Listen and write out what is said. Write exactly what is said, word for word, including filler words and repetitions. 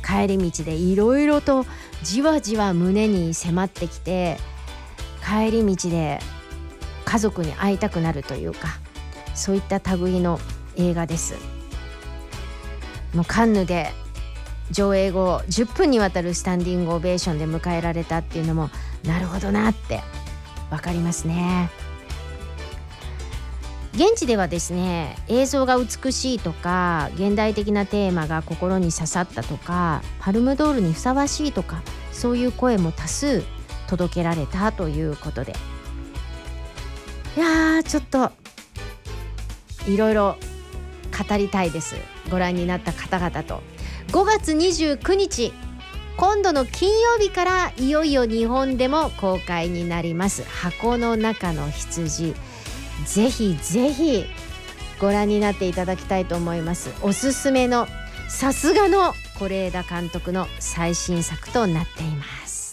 帰り道でいろいろとじわじわ胸に迫ってきて、帰り道で家族に会いたくなるというか、そういった類の映画です。もうカンヌで上映後じゅっぷんにわたるスタンディングオベーションで迎えられたっていうのもなるほどなってわかりますね。現地ではですね、映像が美しいとか、現代的なテーマが心に刺さったとか、パルムドールにふさわしいとか、そういう声も多数届けられたということで、いやーちょっといろいろ語りたいです。ご覧になった方々と。ごがつにじゅうくにち、今度の金曜日からいよいよ日本でも公開になります箱の中の羊。ぜひぜひご覧になっていただきたいと思います。おすすめのさすがの是枝監督の最新作となっています。